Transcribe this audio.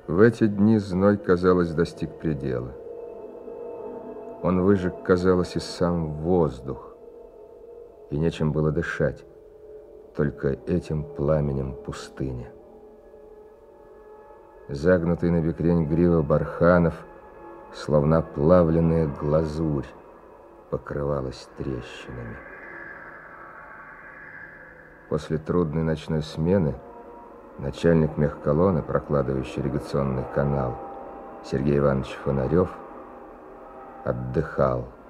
В эти дни зной, казалось, достиг предела. Он выжег, казалось, и сам воздух, и нечем было дышать, только этим пламенем пустыни. Загнутый на бекрень грива барханов, словно плавленная глазурь, покрывалась трещинами. После трудной ночной смены начальник мехколонны, прокладывающий ирригационный канал, Сергей Иванович Фонарев, отдыхал